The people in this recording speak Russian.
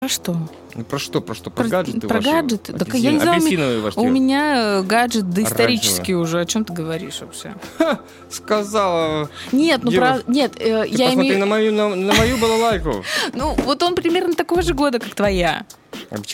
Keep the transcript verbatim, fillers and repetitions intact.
Про что? Ну, про что? Про что? Про, про гаджеты Про ваши? гаджеты? Так Апельсин, я не знаю, апельсиновые у, ваши. у меня гаджет доисторический Оранжевый. уже. О чем ты говоришь вообще? Ха, сказала. Нет, ну девушка. про... Нет, э, Ты я посмотри имею... на мою, на, на мою балалайку. Ну, вот он примерно такого же года, как твоя.